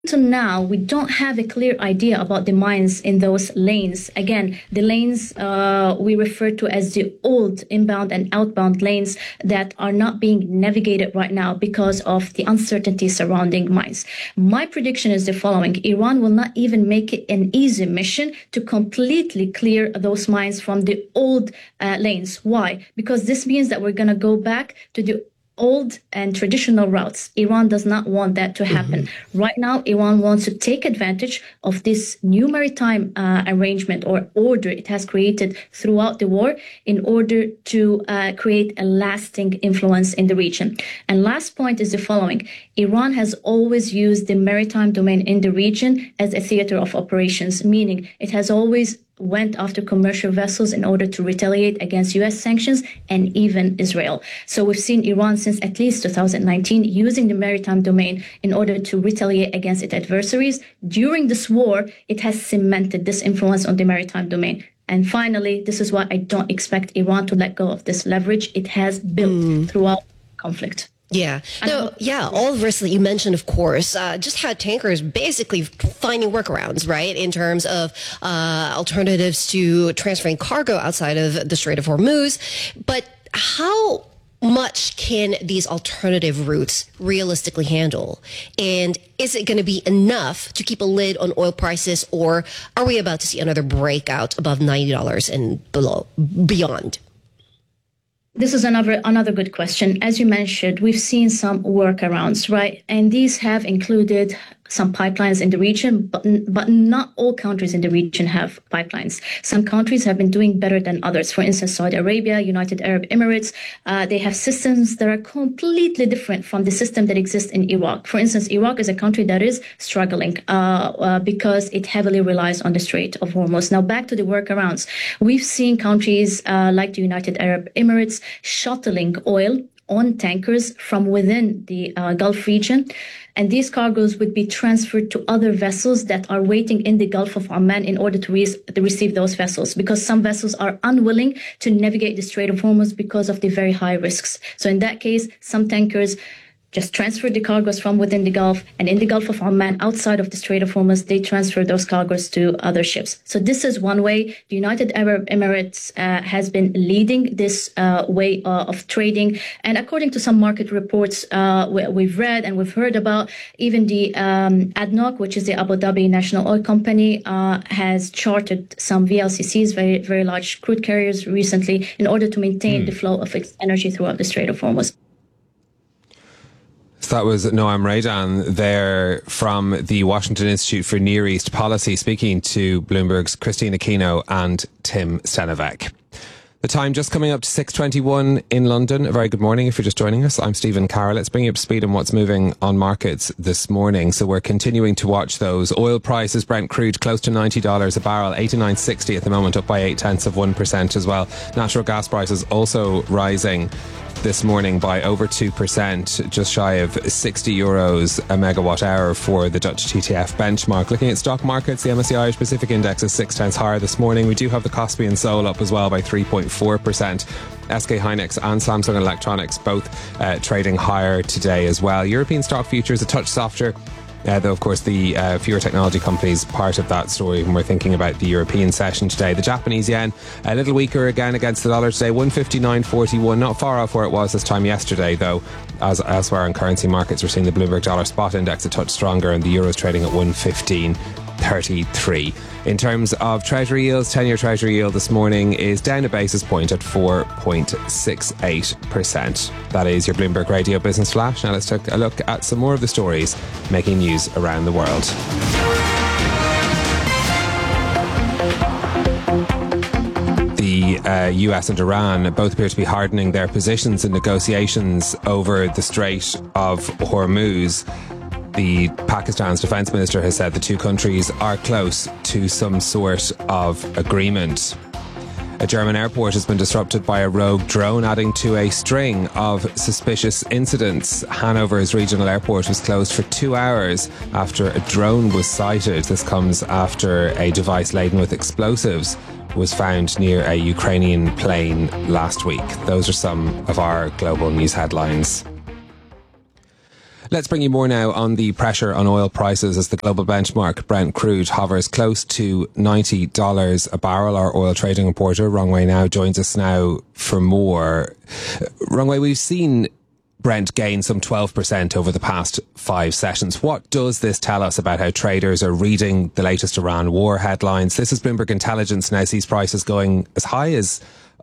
to now, we don't have a clear idea about the mines in those lanes. Again, the lanes we refer to as the old inbound and outbound lanes that are not being navigated right now because of the uncertainty surrounding mines. My prediction is the following. Iran will not even make it an easy mission to completely clear those mines from the old lanes. Why? Because this means that we're going to go back to the old and traditional routes. Iran does not want that to happen. Right now, Iran wants to take advantage of this new maritime arrangement or order it has created throughout the war in order to create a lasting influence in the region. And last point is the following. Iran has always used the maritime domain in the region as a theater of operations, meaning it has always went after commercial vessels in order to retaliate against U.S. sanctions and even Israel. So we've seen Iran since at least 2019 using the maritime domain in order to retaliate against its adversaries. During this war, it has cemented this influence on the maritime domain. And finally, this is why I don't expect Iran to let go of this leverage it has built throughout the conflict. Yeah. No, yeah, all the risks that you mentioned, of course, just had tankers basically finding workarounds, right, in terms of alternatives to transferring cargo outside of the Strait of Hormuz. But how much can these alternative routes realistically handle? And is it going to be enough to keep a lid on oil prices, or are we about to see another breakout above $90 and below, beyond? This is another good question. As you mentioned, we've seen some workarounds, right? And these have included some pipelines in the region, but not all countries in the region have pipelines. Some countries have been doing better than others. For instance, Saudi Arabia, United Arab Emirates, they have systems that are completely different from the system that exists in Iraq. For instance, Iraq is a country that is struggling because it heavily relies on the Strait of Hormuz. Now, back to the workarounds. We've seen countries like the United Arab Emirates shuttling oil on tankers from within the Gulf region. And these cargoes would be transferred to other vessels that are waiting in the Gulf of Oman in order to receive those vessels, because some vessels are unwilling to navigate the Strait of Hormuz because of the very high risks. So in that case, some tankers just transfer the cargoes from within the Gulf, and in the Gulf of Oman, outside of the Strait of Hormuz, they transfer those cargoes to other ships. So this is one way. The United Arab Emirates has been leading this way of trading. And according to some market reports we've read and we've heard about, even the ADNOC, which is the Abu Dhabi National Oil Company, has chartered some VLCCs, very, very large crude carriers recently, in order to maintain the flow of its energy throughout the Strait of Hormuz. So that was Noam Raydan there from the Washington Institute for Near East Policy, speaking to Bloomberg's Christina Kino and Tim Stenovec. The time just coming up to 6:21 in London. A very good morning if you're just joining us. I'm Stephen Carroll. Let's bring you up to speed on what's moving on markets this morning. So we're continuing to watch those oil prices. Brent crude close to $90 a barrel, 89.60 at the moment, up by 0.8% as well. Natural gas prices also rising this morning by over 2%, just shy of €60 a megawatt hour for the Dutch TTF benchmark. Looking at stock markets, the MSCI Irish Pacific Index is 0.6 higher this morning. We do have the Kospi and Seoul up as well by 3.4%. SK Hynix and Samsung Electronics both trading higher today as well. European stock futures a touch softer. Though, of course, the fewer technology companies part of that story when we're thinking about the European session today. The Japanese yen, a little weaker again against the dollar today, 159.41, not far off where it was this time yesterday, though. As elsewhere in currency markets, we're seeing the Bloomberg Dollar Spot Index a touch stronger and the Euro's trading at 115.33. In terms of Treasury yields, 10-year Treasury yield this morning is down a basis point at 4.68%. That is your Bloomberg Radio Business Flash. Now let's take a look at some more of the stories making news around the world. The US and Iran both appear to be hardening their positions in negotiations over the Strait of Hormuz. The Pakistan's defence minister has said the two countries are close to some sort of agreement. A German airport has been disrupted by a rogue drone, adding to a string of suspicious incidents. Hanover's regional airport was closed for 2 hours after a drone was sighted. This comes after a device laden with explosives was found near a Ukrainian plane last week. Those are some of our global news headlines. Let's bring you more now on the pressure on oil prices as the global benchmark Brent crude hovers close to $90 a barrel. Our oil trading reporter, Rong Wei Now, joins us now for more. Rong Wei, we've seen Brent gain some 12% over the past 5 sessions. What does this tell us about how traders are reading the latest Iran war headlines? This is Bloomberg Intelligence now sees prices going as high as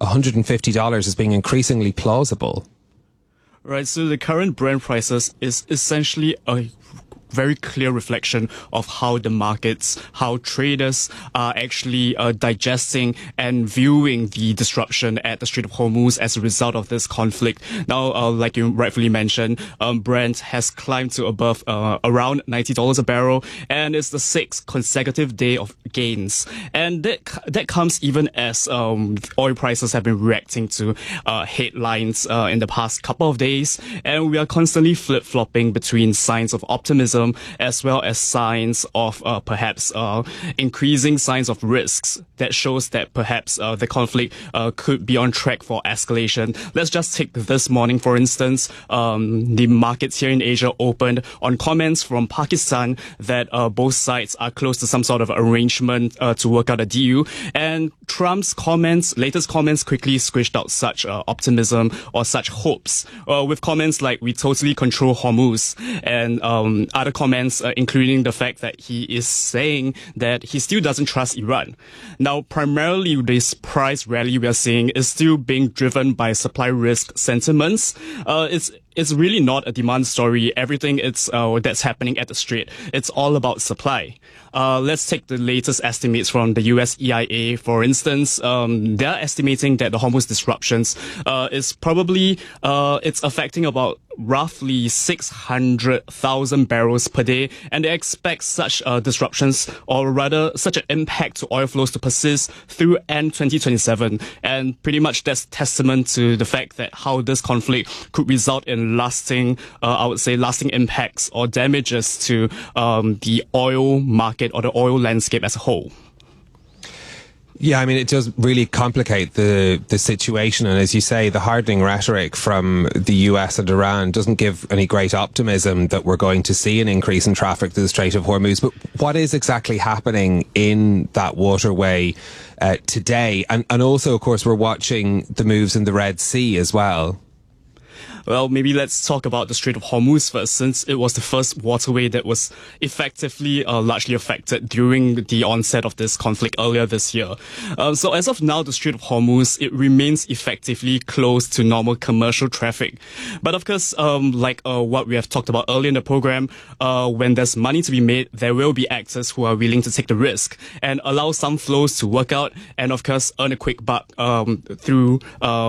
$150 as being increasingly plausible. Right, so the current Brent prices is essentially a very clear reflection of how the markets, how traders are actually digesting and viewing the disruption at the Strait of Hormuz as a result of this conflict. Now, like you rightfully mentioned, Brent has climbed to above around $90 a barrel, and it's the 6th consecutive day of gains. And that comes even as oil prices have been reacting to headlines in the past couple of days, and we are constantly flip-flopping between signs of optimism as well as signs of perhaps increasing signs of risks that shows that perhaps the conflict could be on track for escalation. Let's just take this morning, for instance. The markets here in Asia opened on comments from Pakistan that both sides are close to some sort of arrangement to work out a deal. And Trump's latest comments quickly squished out such optimism or such hopes with comments like, "We totally control Hormuz," and other comments, including the fact that he is saying that he still doesn't trust Iran. Now, primarily, this price rally we are seeing is still being driven by supply risk sentiments. It's really not a demand story. Everything that's happening at the Strait, it's all about supply. Let's take the latest estimates from the US EIA, for instance. They're estimating that the Hormuz disruptions is probably it's affecting about roughly 600,000 barrels per day, and they expect such disruptions, or rather such an impact to oil flows, to persist through end 2027. And pretty much that's testament to the fact that how this conflict could result in lasting impacts or damages to the oil market or the oil landscape as a whole. Yeah, I mean, it does really complicate the situation. And as you say, the hardening rhetoric from the US and Iran doesn't give any great optimism that we're going to see an increase in traffic to the Strait of Hormuz. But what is exactly happening in that waterway today? And also, of course, we're watching the moves in the Red Sea as well. Well, maybe let's talk about the Strait of Hormuz first, since it was the first waterway that was effectively largely affected during the onset of this conflict earlier this year. So as of now, the Strait of Hormuz, it remains effectively closed to normal commercial traffic. But of course, like what we have talked about earlier in the program, when there's money to be made, there will be actors who are willing to take the risk and allow some flows to work out and, of course, earn a quick buck through,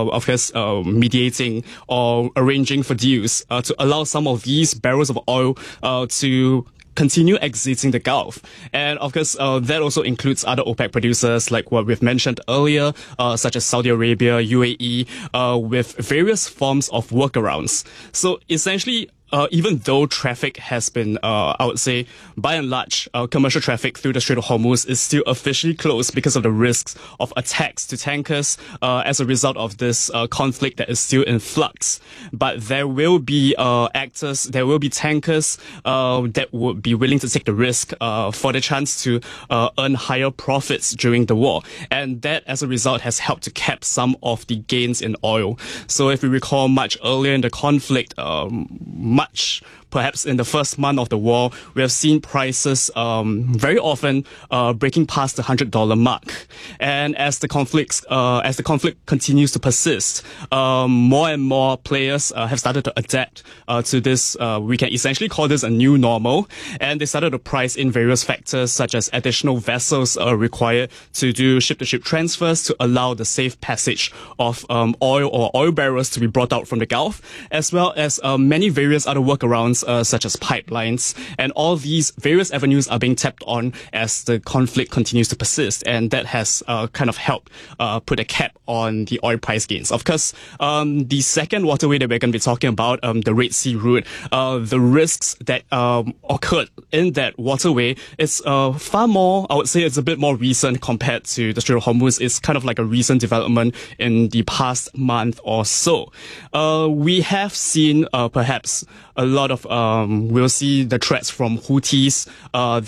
mediating or arranging for deals to allow some of these barrels of oil to continue exiting the Gulf. And of course, that also includes other OPEC producers like what we've mentioned earlier, such as Saudi Arabia, UAE, with various forms of workarounds. So essentially, even though traffic has been, I would say, by and large, commercial traffic through the Strait of Hormuz is still officially closed because of the risks of attacks to tankers as a result of this conflict that is still in flux. But there will be there will be tankers that would be willing to take the risk for the chance to earn higher profits during the war. And that, as a result, has helped to cap some of the gains in oil. So if we recall much earlier in the conflict, perhaps in the first month of the war, we have seen prices very often breaking past the $100 mark. And as the conflict continues to persist, more and more players have started to adapt to this. We can essentially call this a new normal, and they started to price in various factors such as additional vessels required to do ship-to-ship transfers to allow the safe passage of oil or oil barrels to be brought out from the Gulf, as well as many various other workarounds such as pipelines. And all these various avenues are being tapped on as the conflict continues to persist. And that has kind of helped put a cap on the oil price gains. Of course, the second waterway that we're going to be talking about, the Red Sea route, the risks that occurred in that waterway, it's far more, I would say it's a bit more recent compared to the Strait of Hormuz. It's kind of like a recent development in the past month or so. We have seen perhaps a lot of we'll see the threats from Houthis.